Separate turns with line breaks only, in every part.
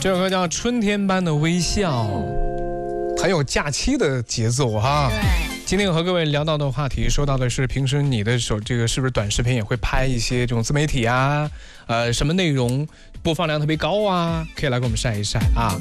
这首歌叫《春天般的微笑》，很有假期的节奏哈。
对。
今天和各位聊到的话题，说到的是平时你的这个是不是短视频也会拍一些这种自媒体啊？什么内容播放量特别高啊？可以来给我们晒一晒啊。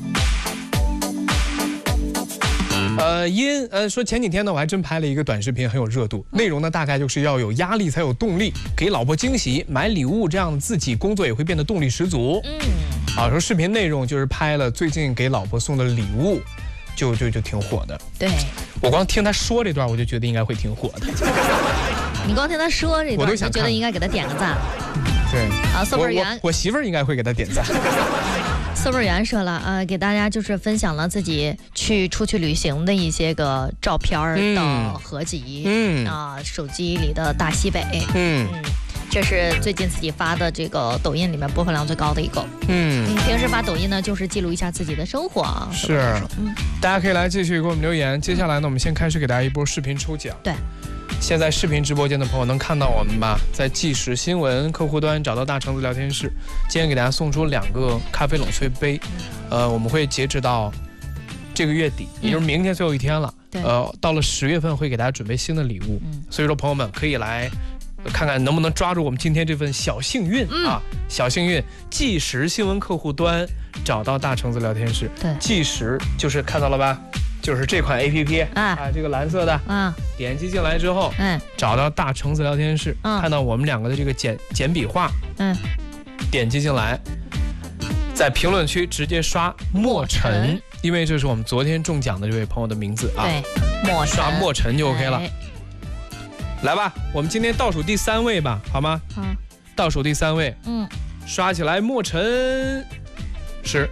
说前几天呢，我还真拍了一个短视频，很有热度。内容呢，大概就是要有压力才有动力，给老婆惊喜，买礼物，这样自己工作也会变得动力十足。说视频内容就是拍了最近给老婆送的礼物，就挺火的。
对，
我光听他说这段，我就觉得应该会挺火的。
你光听他说这段，我就觉得应该给他点个赞。
对
啊，宋贝源，
我媳妇儿应该会给他点赞。
宋贝源说了给大家就是分享了自己出去旅行的一些个照片的合集，手机里的大西北，这是最近自己发的这个抖音里面播放量最高的一个。平时发抖音呢，就是记录一下自己的生活啊。
是，大家可以来继续给我们留言。接下来呢，我们先开始给大家一波视频抽奖。
对。
现在视频直播间的朋友能看到我们吧？在即时新闻客户端找到大橙子聊天室，今天给大家送出2个咖啡冷萃杯，我们会截止到这个月底，也就是明天最后一天了。到了10月份会给大家准备新的礼物，所以说朋友们可以来看看能不能抓住我们今天这份小幸运啊！小幸运，即时新闻客户端找到大橙子聊天室，
对，
即时就是看到了吧？就是这款 APP 这个蓝色的点击进来之后，找到大橙子聊天室，看到我们2个的这个简笔画，点击进来，在评论区直接刷墨尘，因为这是我们昨天中奖的这位朋友的名字啊，
对，
刷墨尘就 OK 了。来吧，我们今天倒数第3位吧，好吗？好，倒数第3位，刷起来，墨尘是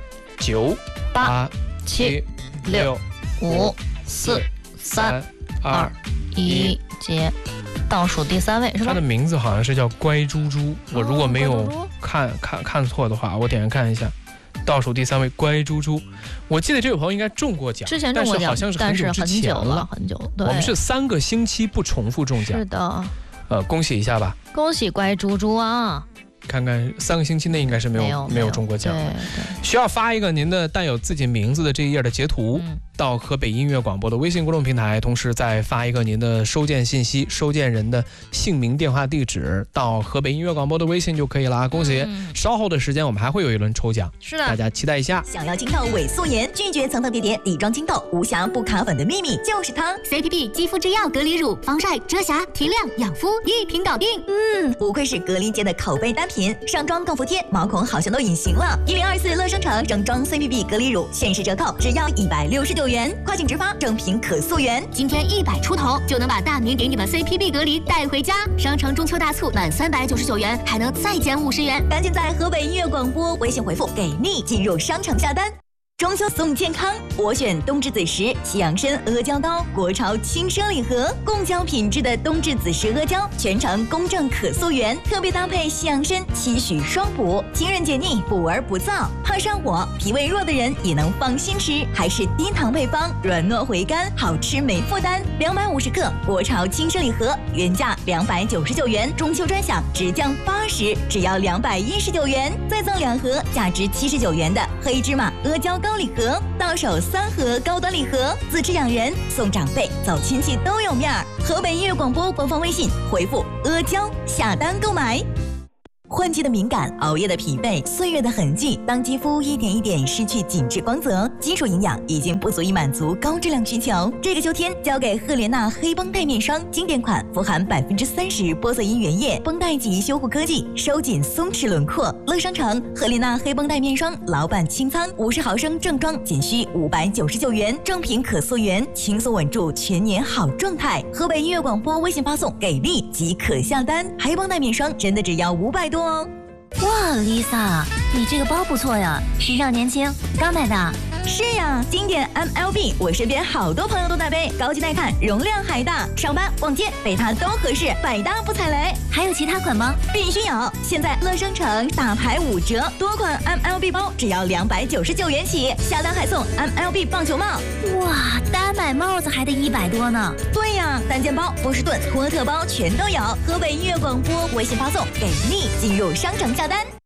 9、8、7、6、5、4、3、2、1，接倒数第3位是吧？他的名字好像是叫乖猪猪，我如果没有看错的话，我点开看一下。倒数第3位乖猪猪，我记得这位朋友应该中过奖，
之前中过奖，
但是好像是很久之前了，
很久。
我们是3个星期不重复中奖。
是的，
恭喜一下吧！
恭喜乖猪猪啊！
看看3个星期内应该是没有中过奖的。需要发一个您的带有自己名字的这一页的截图，到河北音乐广播的微信公众平台，同时再发一个您的收件信息，收件人的姓名、电话、地址到河北音乐广播的微信就可以了。恭喜！稍后的时间我们还会有一轮抽奖，
是的，
大家期待一下。
想要清透伪素颜，拒绝层层叠叠底妆清透，无瑕不卡粉的秘密就是它
CPB 肌肤之钥隔离乳，防晒、遮瑕、提亮、养肤一瓶搞定。
不愧是隔离界的口碑单品，上妆更服帖，毛孔好像都隐形了。1024乐商城正装 CPB 隔离乳限时折扣，只要169元，跨境直发，正品可溯源。
今天100出头就能把大明给你的 CPB 隔离带回家。商城中秋大促，满399元还能再减50元，
赶紧在河北音乐广播微信回复给力进入商城下单。中秋送健康，我选冬至子时西洋参阿胶糕，国潮轻奢礼盒，贡胶品质的冬至子时阿胶，全程公正可溯源，特别搭配西洋参，期许双补，清润解腻，补而不燥，怕上火、脾胃弱的人也能放心吃，还是低糖配方，软糯回甘，好吃没负担。250克国潮轻奢礼盒，原价299元，中秋专享直降80，只要219元，再赠2盒价值79元的黑芝麻阿胶糕礼盒，到手3盒高端礼盒，自吃养人，送长辈，走亲戚都有面儿。河北音乐广播官方微信回复阿胶下单购买。换季的敏感，熬夜的疲惫，岁月的痕迹，当肌肤一点一点失去紧致光泽，基础营养已经不足以满足高质量需求。这个秋天交给赫莲娜黑绷带面霜，经典款，富含30%玻色因原液，绷带级修护科技，收紧松弛轮廓。乐商城赫莲娜黑绷带面霜老版清仓，50毫升正装仅需599元，正品可溯源，轻松稳住全年好状态。河北音乐广播微信发送给力即可下单，黑绷带面霜真的只要500多。
哇 ，Lisa， 你这个包不错呀，时尚年轻，刚买的。
是呀，经典 MLB， 我身边好多朋友都带背，高级耐看，容量还大，上班逛街背它都合适，百搭不踩雷。
还有其他款吗？
必须有！现在乐商城大牌5折，多款 MLB 包只要299元起，下单还送 MLB 棒球帽。
哇，单买帽子还得100多呢。
对呀，单肩包、波士顿、托特包全都有。河北音乐广播微信发送给力，进入商城下单。